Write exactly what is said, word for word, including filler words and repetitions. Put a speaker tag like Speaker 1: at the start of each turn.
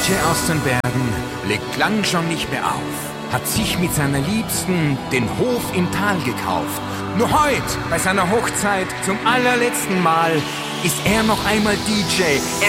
Speaker 1: J aus den Bergen legt lang schon nicht mehr auf, hat sich mit seiner Liebsten den Hof im Tal gekauft. Nur heute, bei seiner Hochzeit, zum allerletzten Mal, ist er noch einmal D J. Er